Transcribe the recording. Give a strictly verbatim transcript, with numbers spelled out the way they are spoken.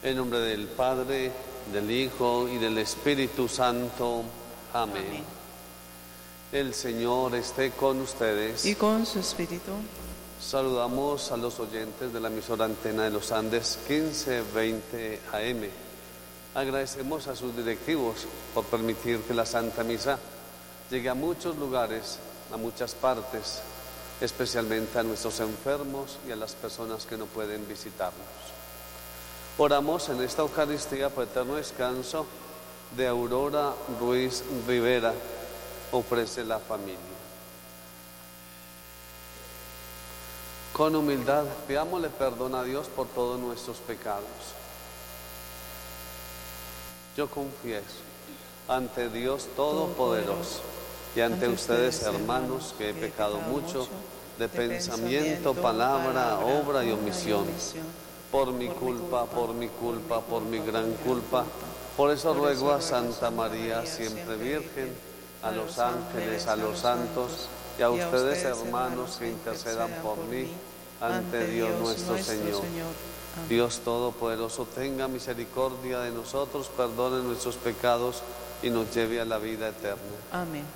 En nombre del Padre, del Hijo y del Espíritu Santo. Amén. Amén. El Señor esté con ustedes. Y con su espíritu. Saludamos a los oyentes de la emisora Antena de los Andes quince veinte A M. Agradecemos a sus directivos por permitir que la Santa Misa llegue a muchos lugares, a muchas partes, especialmente a nuestros enfermos y a las personas que no pueden visitarnos. Oramos en esta Eucaristía por eterno descanso de Aurora Ruiz Rivera, ofrece la familia. Con humildad, pidámosle perdón a Dios por todos nuestros pecados. Yo confieso ante Dios Todopoderoso y ante ustedes, hermanos, que he pecado mucho de pensamiento, palabra, obra y omisión. Por mi culpa, por mi culpa, por mi gran culpa. Por eso ruego a Santa María, siempre Virgen, a los ángeles, a los santos y a ustedes, hermanos, que intercedan por mí ante Dios nuestro Señor. Dios Todopoderoso, tenga misericordia de nosotros, perdone nuestros pecados y nos lleve a la vida eterna. Amén.